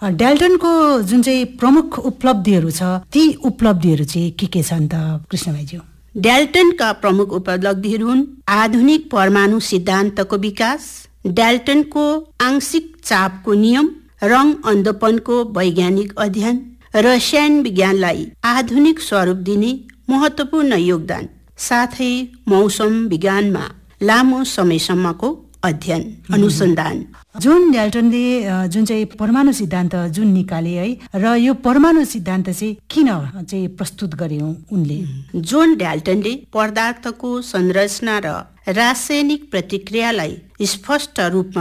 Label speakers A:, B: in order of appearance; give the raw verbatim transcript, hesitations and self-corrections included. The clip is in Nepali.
A: ड्याल्टनको जुन चाहिँ प्रमुख उपलब्धिहरू छ ती उपलब्धिहरू चाहिँ के के छन् त कृष्णभाइज्यू?
B: ड्याल्टनका प्रमुख उपलब्धिहरू हुन् आधुनिक परमाणु सिद्धान्तको विकास, ड्याल्टनको आंशिक चापको नियम, रङ अन्धोपनको वैज्ञानिक अध्ययन, रसायन विज्ञानलाई आधुनिक स्वरूप दिने महत्त्वपूर्ण योगदान, साथै मौसम विज्ञानमा लामो समयसम्मको अध्ययन अनुसन्धान।
A: जोन ड्याल्टनले जुन चाहिँ परमाणु सिद्धान्त जुन निकाले है, र यो परमाणु सिद्धान्त चाहिँ किन चाहिँ प्रस्तुत गरे उनले?
B: जोन ड्याल्टनले पदार्थको संरचना र रासायनिक प्रतिक्रियालाई स्पष्ट रूपमा